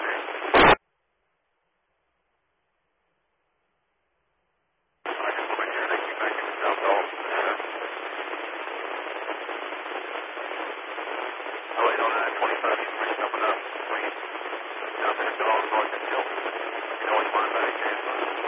Oh, 809, 25, coming up. Now, there's dogs going to kill.